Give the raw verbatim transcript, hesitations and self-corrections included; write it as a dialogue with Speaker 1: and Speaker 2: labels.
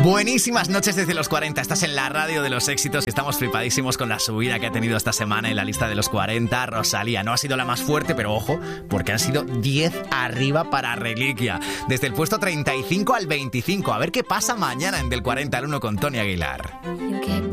Speaker 1: Buenísimas noches desde los cuarenta. Estás en la radio de los éxitos. Estamos flipadísimos con la subida que ha tenido esta semana en la lista de los cuarenta. Rosalía no ha sido la más fuerte, pero ojo, porque han sido diez arriba para Reliquia. Desde el puesto treinta y cinco al veinticinco. A ver qué pasa mañana en Del cuarenta al uno con Tony Aguilar.